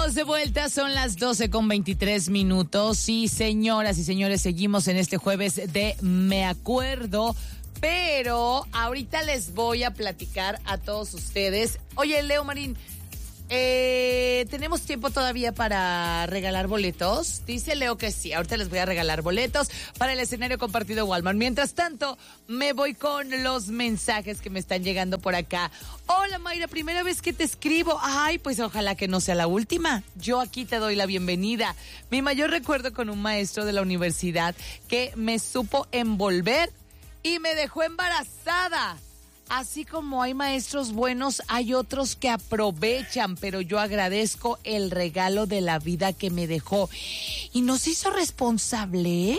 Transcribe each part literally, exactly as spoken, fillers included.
Estamos de vuelta, son las doce con veintitrés minutos. Y señoras y señores, seguimos en este jueves de Me Acuerdo. Pero ahorita les voy a platicar a todos ustedes. Oye, Leo Marín, eh, ¿tenemos tiempo todavía para regalar boletos? Dice Leo que sí, ahorita les voy a regalar boletos para el escenario compartido Walmart. Mientras tanto, me voy con los mensajes que me están llegando por acá. Hola Mayra, primera vez que te escribo. Ay, pues ojalá que no sea la última. Yo aquí te doy la bienvenida. Mi mayor recuerdo con un maestro de la universidad que me supo envolver y me dejó embarazada. Así como hay maestros buenos, hay otros que aprovechan, pero yo agradezco el regalo de la vida que me dejó. ¿Y nos hizo responsable?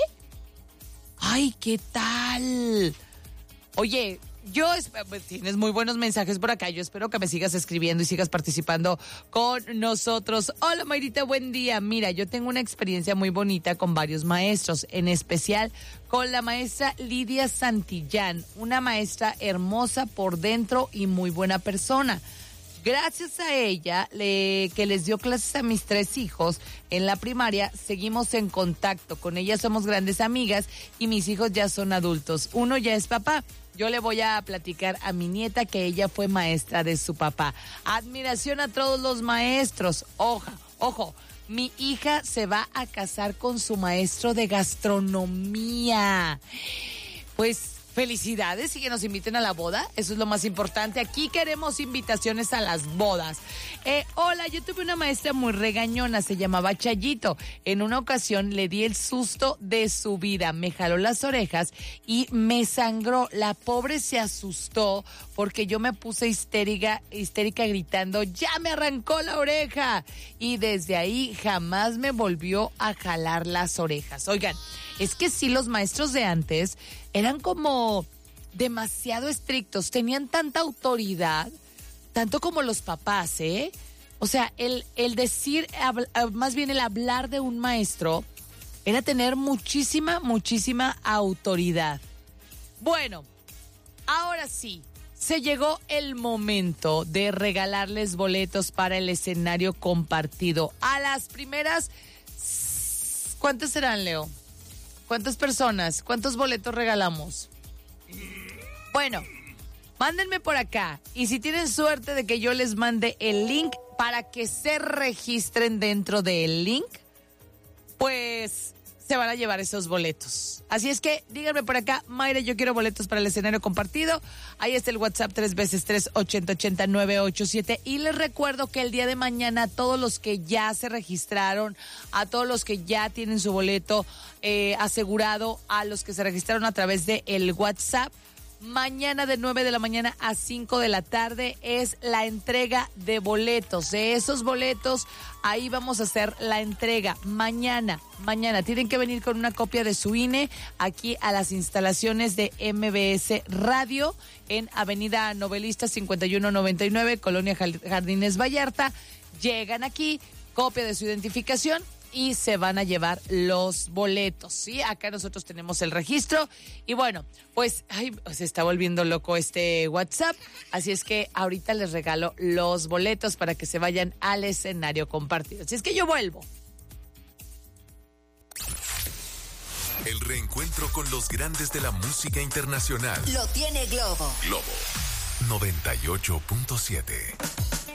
¡Ay, qué tal! Oye, yo, tienes muy buenos mensajes por acá. Yo espero que me sigas escribiendo y sigas participando con nosotros. Hola, Mayrita, buen día. Mira, yo tengo una experiencia muy bonita con varios maestros, en especial con la maestra Lidia Santillán, una maestra hermosa por dentro y muy buena persona. Gracias a ella, le, que les dio clases a mis tres hijos en la primaria, seguimos en contacto. Con ella somos grandes amigas y mis hijos ya son adultos. Uno ya es papá. Yo le voy a platicar a mi nieta que ella fue maestra de su papá. Admiración a todos los maestros. Ojo, ojo, mi hija se va a casar con su maestro de gastronomía. Pues felicidades y que nos inviten a la boda. Eso es lo más importante. Aquí queremos invitaciones a las bodas. Eh, hola, yo tuve una maestra muy regañona, se llamaba Chayito. En una ocasión le di el susto de su vida. Me jaló las orejas y me sangró. La pobre se asustó porque yo me puse histérica, histérica gritando, ¡ya me arrancó la oreja! Y desde ahí jamás me volvió a jalar las orejas. Oigan, es que sí, los maestros de antes eran como demasiado estrictos, tenían tanta autoridad, tanto como los papás, ¿eh? O sea, el, el decir, más bien el hablar de un maestro, era tener muchísima, muchísima autoridad. Bueno, ahora sí, se llegó el momento de regalarles boletos para el escenario compartido. A las primeras, ¿cuántos serán, Leo? ¿Cuántas personas? ¿Cuántos boletos regalamos? Bueno, mándenme por acá. Y si tienen suerte de que yo les mande el link para que se registren dentro del link, pues se van a llevar esos boletos. Así es que díganme por acá, Mayra, yo quiero boletos para el escenario compartido. Ahí está el WhatsApp tres veces tres, ochenta, ochenta, nueve ocho siete. Y les recuerdo que el día de mañana a todos los que ya se registraron, a todos los que ya tienen su boleto eh, asegurado, a los que se registraron a través de el WhatsApp, mañana de nueve de la mañana a cinco de la tarde es la entrega de boletos. De esos boletos, ahí vamos a hacer la entrega. Mañana, mañana tienen que venir con una copia de su I N E aquí a las instalaciones de M B S Radio en Avenida Novelista cincuenta y uno noventa y nueve, Colonia Jardines Vallarta. Llegan aquí, copia de su identificación y se van a llevar los boletos, ¿sí? Acá nosotros tenemos el registro y bueno, pues ay, se está volviendo loco este WhatsApp, así es que ahorita les regalo los boletos para que se vayan al escenario compartido. Así es que yo vuelvo. El reencuentro con los grandes de la música internacional. Lo tiene Globo. Globo noventa y ocho punto siete.